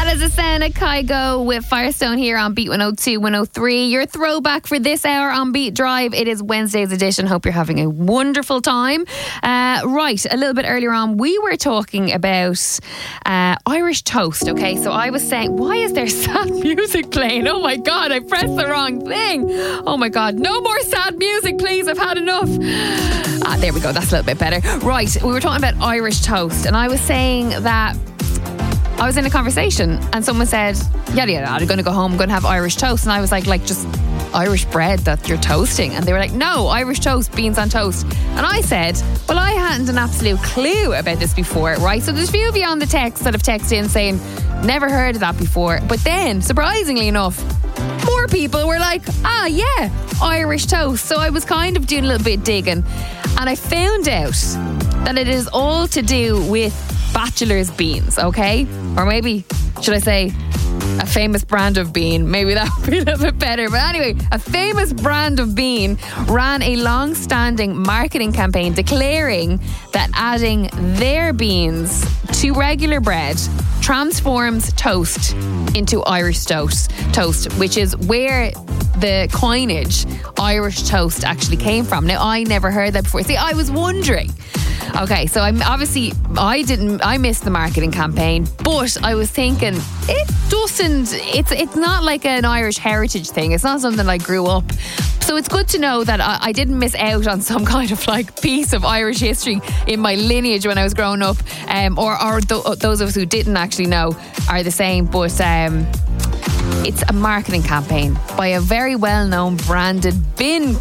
That is a sound of Kygo with Firestone here on Beat 102, 103. Your throwback for this hour on Beat Drive. It is Wednesday's edition. Hope you're having a wonderful time. Right, a little bit earlier on, we were talking about Irish toast. Okay, so I was saying, why is there sad music playing? Oh my God, I pressed the wrong thing. Oh my God, no more sad music, please. I've had enough. There we go. That's a little bit better. Right, we were talking about Irish toast, and I was saying that I was in a conversation and someone said, yeah, I'm going to go home, I'm going to have Irish toast. And I was like just Irish bread that you're toasting. And they were like, no, Irish toast, beans on toast. And I said, well, I hadn't an absolute clue about this before, right? So there's a few of you on the text that have texted in saying, never heard of that before. But then, surprisingly enough, more people were like, yeah, Irish toast. So I was kind of doing a little bit of digging. And I found out that it is all to do with bachelor's beans, okay? Or maybe, should I say, a famous brand of bean? Maybe that would be a little bit better. But anyway, a famous brand of bean ran a long-standing marketing campaign declaring that adding their beans to regular bread transforms toast into Irish toast, which is where the coinage Irish toast actually came from. Now, I never heard that before. See, I was wondering. Okay, so I missed the marketing campaign, but I was thinking it's not like an Irish heritage thing. It's not something I grew up. So it's good to know that I didn't miss out on some kind of like piece of Irish history in my lineage when I was growing up, or those of us who didn't actually know are the same. But it's a marketing campaign by a very well-known branded bean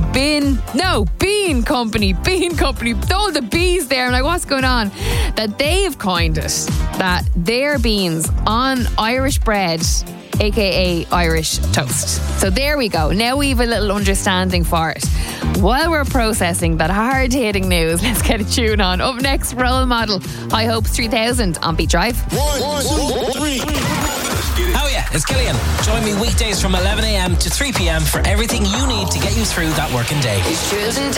company, all the bees there. I'm like, what's going on? That they've coined it, that their beans on Irish bread, aka Irish toast. So there we go. Now we have a little understanding for it. While we're processing that hard-hitting news, let's get a tune on. Up next, Role Model, High Hopes 3000 on Beat Drive. 1, 2, 3. Oh yeah, it's Killian. Join me weekdays from 11 a.m. to 3 p.m. for everything you need to get you through that working day.